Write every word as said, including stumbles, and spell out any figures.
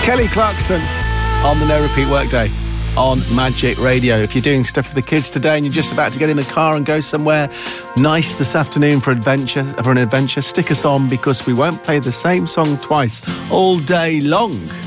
Kelly Clarkson on the No Repeat Workday on Magic Radio. If you're doing stuff for the kids today and you're just about to get in the car and go somewhere nice this afternoon for adventure, for an adventure, stick us on, because we won't play the same song twice all day long.